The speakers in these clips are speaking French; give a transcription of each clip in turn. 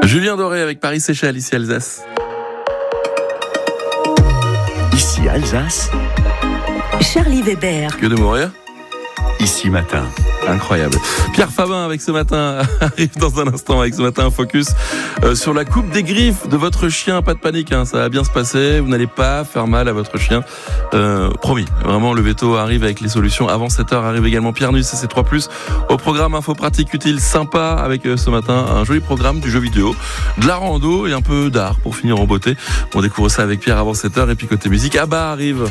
Julien Doré avec Paris-Séchelles, ici Alsace. Ici Alsace. Charlie Weber. Que de mourir. Ici Matin. Incroyable. Pierre Fabin avec ce matin arrive dans un instant avec ce matin un focus sur la coupe des griffes de votre chien. Pas de panique, hein, ça va bien se passer. Vous n'allez pas faire mal à votre chien. Promis. Vraiment, le veto arrive avec les solutions. Avant 7h arrive également Pierre Nuis et ses 3+. Au programme info pratique utile sympa avec ce matin un joli programme du jeu vidéo, de la rando et un peu d'art pour finir en beauté. On découvre ça avec Pierre avant 7h et puis côté musique, Abba arrive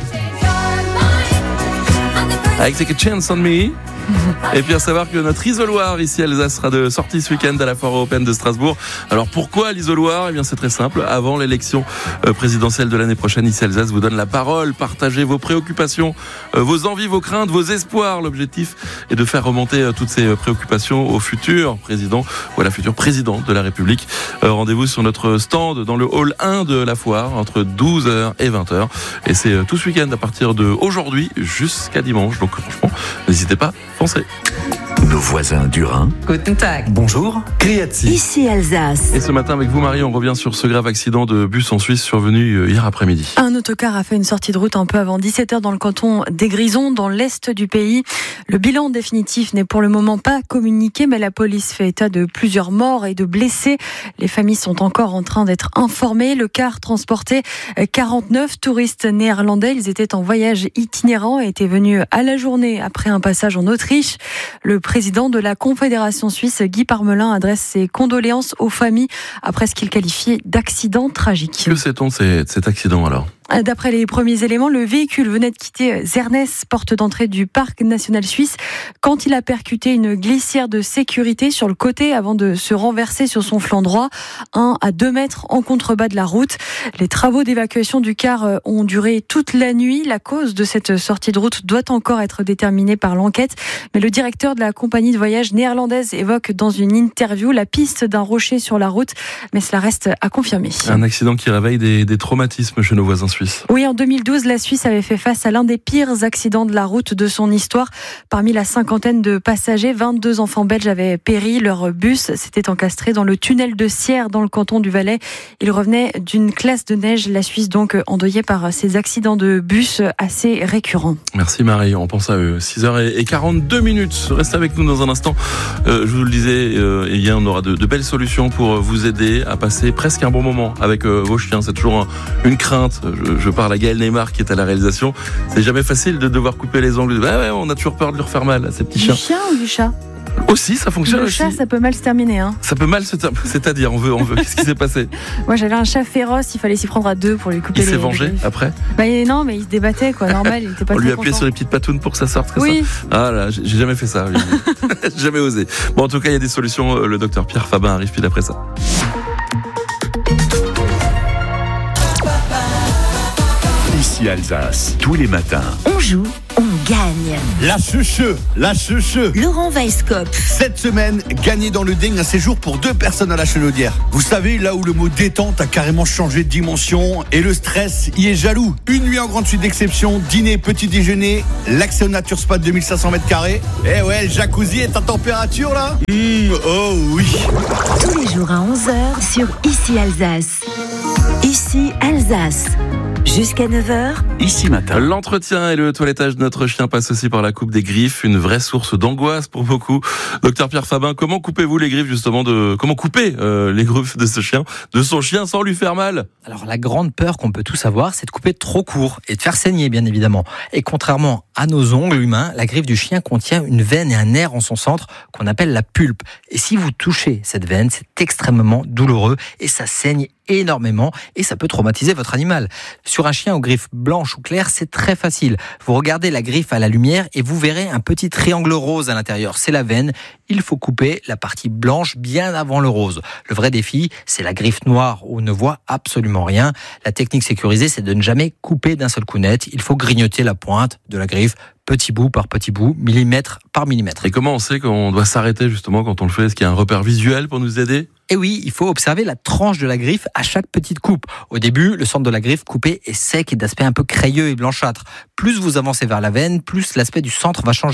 avec Take a Chance on Me. Et puis à savoir que notre isoloir ici Alsace sera de sortie ce week-end à la Foire européenne de Strasbourg. Alors pourquoi l'isoloir ? Eh bien c'est très simple. Avant l'élection présidentielle de l'année prochaine, ici Alsace vous donne la parole. Partagez vos préoccupations, vos envies, vos craintes, vos espoirs. L'objectif est de faire remonter toutes ces préoccupations au futur président ou à la future présidente de la République. Rendez-vous sur notre stand dans le hall 1 de la foire entre 12h et 20h. Et c'est tout ce week-end à partir d'aujourd'hui jusqu'à dimanche. Donc franchement, n'hésitez pas. Foncez. Nos voisins du Rhin. Guten Tag. Bonjour. Criati. Ici Alsace. Et ce matin avec vous Marie, on revient sur ce grave accident de bus en Suisse survenu hier après-midi. Un autocar a fait une sortie de route un peu avant 17h dans le canton des Grisons, dans l'est du pays. Le bilan définitif n'est pour le moment pas communiqué, mais la police fait état de plusieurs morts et de blessés. Les familles sont encore en train d'être informées. Le car transportait 49 touristes néerlandais. Ils étaient en voyage itinérant et étaient venus à la journée après un passage en Autriche. Le président de la Confédération suisse, Guy Parmelin, adresse ses condoléances aux familles après ce qu'il qualifie d'accident tragique. Que sait-on de cet accident alors ? D'après les premiers éléments, le véhicule venait de quitter Zernez, porte d'entrée du parc national suisse, quand il a percuté une glissière de sécurité sur le côté avant de se renverser sur son flanc droit, 1 à 2 mètres en contrebas de la route. Les travaux d'évacuation du car ont duré toute la nuit. La cause de cette sortie de route doit encore être déterminée par l'enquête, mais le directeur de la compagnie de voyage néerlandaise évoque dans une interview la piste d'un rocher sur la route, mais cela reste à confirmer. Un accident qui réveille des traumatismes chez nos voisins suisses. Oui, en 2012, la Suisse avait fait face à l'un des pires accidents de la route de son histoire. Parmi la cinquantaine de passagers, 22 enfants belges avaient péri. Leur bus s'était encastré dans le tunnel de Sierre, dans le canton du Valais. Ils revenaient d'une classe de neige. La Suisse, donc, endeuillée par ces accidents de bus assez récurrents. Merci Marie, on pense à eux. 6h42. Restez avec nous dans un instant. Je vous le disais, on aura de belles solutions pour vous aider à passer presque un bon moment avec vos chiens. C'est toujours une crainte. Je parle à Gaël Neymar qui est à la réalisation. C'est jamais facile de devoir couper les ongles. On a toujours peur de leur faire mal à ces petits chiens. Du chien ou du chat ? Aussi, ça fonctionne aussi. Le chat, ça peut mal se terminer. Ça peut mal se terminer. C'est-à-dire, on veut. Qu'est-ce qui s'est passé ? Moi, j'avais un chat féroce. Il fallait s'y prendre à 2 pour lui couper les... Il s'est vengé après ? Non, mais il se débattait, quoi. Normal, il était pas. On lui a appuyé appuyé sur les petites patounes pour que ça sorte. Oui. Ça. Ah là, j'ai jamais fait ça. J'ai jamais osé. Bon, en tout cas, il y a des solutions. Le docteur Pierre Fabin arrive pile après ça. Ici Alsace, tous les matins. On joue, on gagne. La chouche. Laurent Weisskopf. Cette semaine, gagner dans le Ding un séjour pour 2 personnes à la Chenaudière. Vous savez, là où le mot détente a carrément changé de dimension et le stress y est jaloux. Une nuit en grande suite d'exception, dîner, petit déjeuner, l'accès au Nature Spa de 2500 m². Eh ouais, le jacuzzi est à température là ? Oh oui. Tous les jours à 11h sur Ici Alsace. Ici Alsace. Jusqu'à 9h. Ici Matin. L'entretien et le toilettage de notre chien passent aussi par la coupe des griffes, une vraie source d'angoisse pour beaucoup. Docteur Pierre Fabin, comment coupez-vous les griffes justement comment couper les griffes de son chien sans lui faire mal ? Alors la grande peur qu'on peut tous avoir, c'est de couper trop court et de faire saigner bien évidemment. Et contrairement à nos ongles humains, la griffe du chien contient une veine et un nerf en son centre qu'on appelle la pulpe. Et si vous touchez cette veine, c'est extrêmement douloureux et ça saigne énormément et ça peut traumatiser votre animal. Sur un chien aux griffes blanches ou claires, c'est très facile. Vous regardez la griffe à la lumière et vous verrez un petit triangle rose à l'intérieur. C'est la veine. Il faut couper la partie blanche bien avant le rose. Le vrai défi, c'est la griffe noire où on ne voit absolument rien. La technique sécurisée, c'est de ne jamais couper d'un seul coup net. Il faut grignoter la pointe de la griffe petit bout par petit bout, millimètre par millimètre. Et comment on sait qu'on doit s'arrêter justement quand on le fait ? Est-ce qu'il y a un repère visuel pour nous aider ? Et oui, il faut observer la tranche de la griffe à chaque petite coupe. Au début, le centre de la griffe coupée est sec et d'aspect un peu crayeux et blanchâtre. Plus vous avancez vers la veine, plus l'aspect du centre va changer.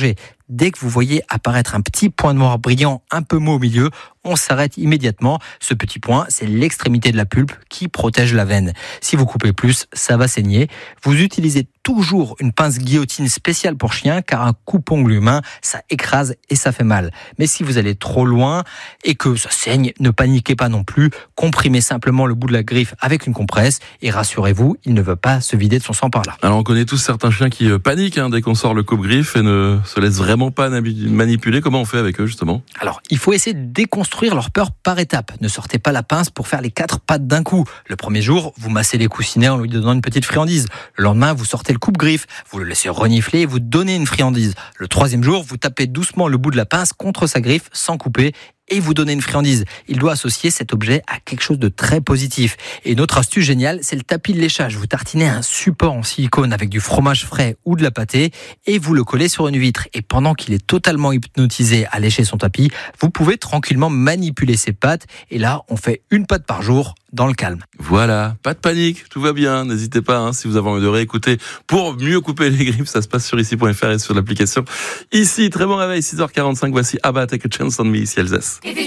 Dès que vous voyez apparaître un petit point noir brillant un peu mou au milieu, on s'arrête immédiatement. Ce petit point, c'est l'extrémité de la pulpe qui protège la veine. Si vous coupez plus, ça va saigner. Vous utilisez toujours une pince guillotine spéciale pour chien, car un coupe-ongle humain, ça écrase et ça fait mal. Mais si vous allez trop loin et que ça saigne, ne paniquez pas non plus. Comprimez simplement le bout de la griffe avec une compresse et rassurez-vous, il ne veut pas se vider de son sang par là. Alors on connaît tous certains chiens qui paniquent dès qu'on sort le coupe-griffe et ne se laissent vraiment pas manipuler. Comment on fait avec eux justement ? Alors, il faut essayer de déconstruire leur peur par étapes. Ne sortez pas la pince pour faire les 4 pattes d'un coup. Le premier jour, vous massez les coussinets en lui donnant une petite friandise. Le lendemain, vous sortez le coupe-griffe, vous le laissez renifler et vous donnez une friandise. Le troisième jour, vous tapez doucement le bout de la pince contre sa griffe sans couper et vous donnez une friandise. Il doit associer cet objet à quelque chose de très positif. Et une autre astuce géniale, c'est le tapis de léchage. Vous tartinez un support en silicone avec du fromage frais ou de la pâtée et vous le collez sur une vitre. Et pendant qu'il est totalement hypnotisé à lécher son tapis, vous pouvez tranquillement manipuler ses pattes. Et là, on fait une patte par jour dans le calme. Voilà, pas de panique, tout va bien. N'hésitez pas, si vous avez envie de réécouter pour mieux couper les griffes, ça se passe sur ici.fr et sur l'application. Ici, très bon réveil, 6h45, voici ABBA, Take a Chance on Me, ici Alsace.